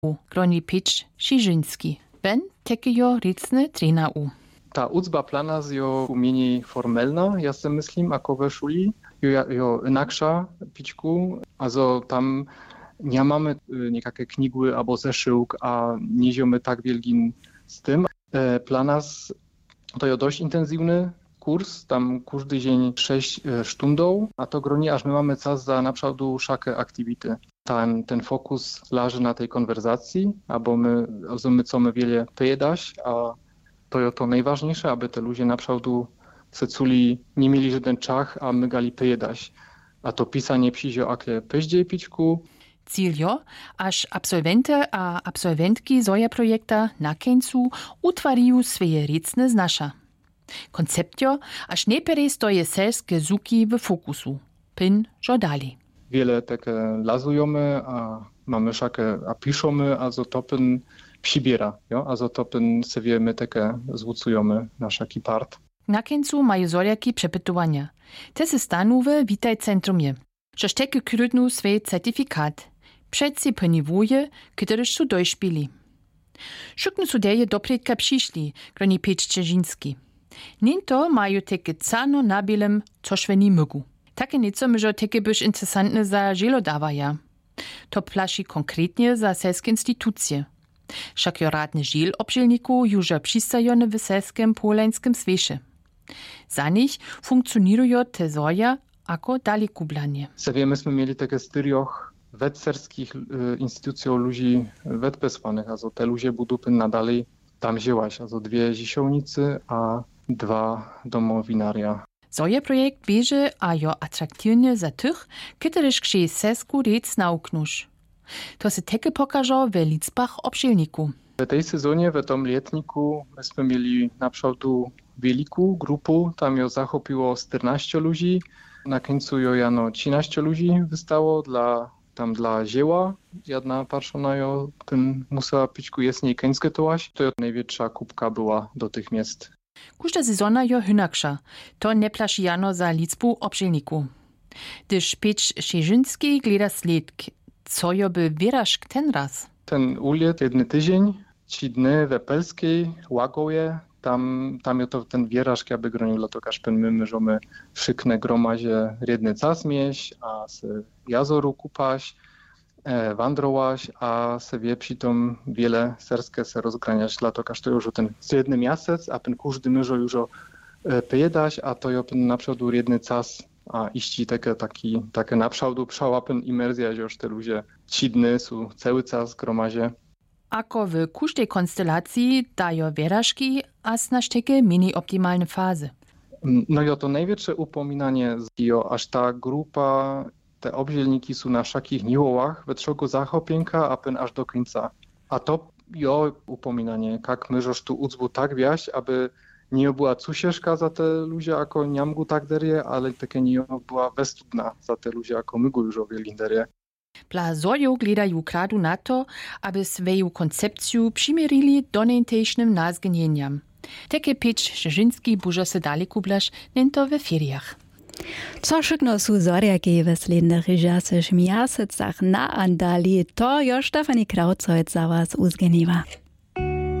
Groni Peć Šižinski. Ben tekejo recne trena u. Ta ucba plana je mniej formelna, ja sobie myslím, ako we szuli. Jo inakša pičku, also tam nie mamy niekakve knigły albo zeszyłk, a nie ziemy tak wielkim z tym. Planas to jest dość intensywny kurs, tam każdy dzień 6 sztundów, a to groni, aż my mamy czas za naprawdę wszelkie aktywity. Ten fokus leży na tej konwersacji, albo my chcemy wiele powiedzieć, a to jest to najważniejsze, aby te ludzie naprawdę se czuli, nie mieli żaden czas, a my gali powiedzieć. A to pisanie przyjdzie akle peździe pićku. Ciljo, aż absolwente a absolwentki zoja projekta na końcu utwariju swoje recne znasza. Konceptjo, aż najpierw stoje selskie zuki w fokusu. Pin żodali. Wiele takie lazujemy, a mamy wszakie, a piszemy, also to pin przybiera, jo? Also to pin sobie my takie zwucujemy na szaki part. Na końcu mają zoriaki przepytowania. Te se stanowe witaj centrumie. Żeż takie krytnu swój certyfikat. Przed poniwuje, które su dojszpili. Szuknu su deje dopredka przyszli, Groni Peć Šižinski. Ninto mają takie cano na bielem, což veni mygu. Takie nieco myżo takie byś interesantne za żelodawaja. To plaši konkretnie za selskie instytucje. Wszak jo radny żel obżelniku już przystajone w selskim polańskim svieše. Za nich funkcjonują te zoja jako dalekublanie. Sobie myśmy mieli takie styrioch wetserskich instytucji ludzi wetpesłanych, also te ludzie budu nadalej tam wzięłaś, also 2 zisiołnicy, a 2 domowinaria. Zoje projekt bieže a jo atraktivne za tych, któryż krzy sesku rec nauknuš. To se teke pokażo w liczbach obszilniku. W tej sezonie, w tym letniku, myśmy mieli naprawdę wielką grupę, tam jo zachopiło 14 ludzi, na końcu jo jano 13 ludzi wystało dla dzieła. Jedna patrzona jo, ten musiała pićku jesniej końskie tołaś, to największa kubka była dotychmiast. Każda sezona jo hynakša, to nie plaši jano za liczbu obszilniku. Gdyż Peć Šižinski gleda sled, co jo by wyrażk ten raz? Ten uliet, 1 tydzień, 3 dny we Pelskiej, Łagoje, tam je to ten wyrażk, aby groniło to każdy my możemy wszykne gromazie redny czas mieć, a se jazoru kupać, wandrować, a sobie przy tym wiele serskie se rozgraniać, dla to każdy już ten jedny miasec, a ten każdy może już pojedać, a to jo na przodu redny czas, a iści takie na przodu przełapen imersja, że już te ludzie 3 dny są cały czas gromazie. Ako w każdej konstelacji dają wyrażki, a znasz takie mini optimalne fazy. No jo to największe upominanie, aż ta grupa, te obzielniki są na wszakich niwołach, we trzego zachopienka, a pen aż do końca. A to jo upominanie, jak myżoż tu ucbu tak wjaść, aby nie była cusieszka za te ludzie, jako niamgu tak derie, ale takie nie była westudna za te ludzie, jako mygu już owieli derie. Dla zojo gledajú kradu na to, aby swoją koncepciju přimirili donentejšnym nazgnieniam. Takie Peć Šižinski bužo se dalekublaš nento we feriach. Co šukno su zorjaki v slednjih žaseš mjesecach na andali, to jo Štefani Krautcojc za vas uzgeniva.